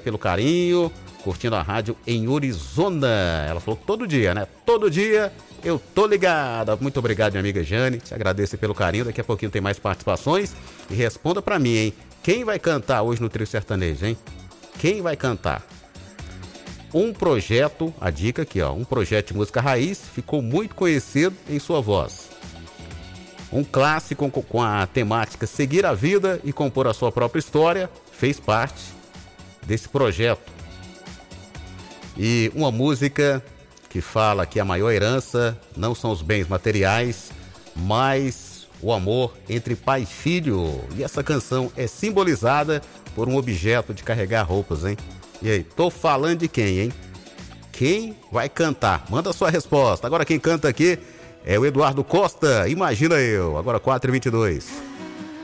pelo carinho, curtindo a rádio em Orizona. Ela falou que todo dia, né? Todo dia eu tô ligada. Muito obrigado, minha amiga Jane. Te agradeço pelo carinho. Daqui a pouquinho tem mais participações. E responda pra mim, hein? Quem vai cantar hoje no Trio Sertanejo, hein? Quem vai cantar? Um projeto, a dica aqui, ó. Um projeto de música raiz ficou muito conhecido em sua voz. Um clássico com a temática seguir a vida e compor a sua própria história fez parte desse projeto. E uma música que fala que a maior herança não são os bens materiais, mas o amor entre pai e filho. E essa canção é simbolizada por um objeto de carregar roupas, hein? E aí, tô falando de quem, hein? Quem vai cantar? Manda sua resposta. Agora quem canta aqui é o Eduardo Costa, Imagina Eu. Agora 4h22.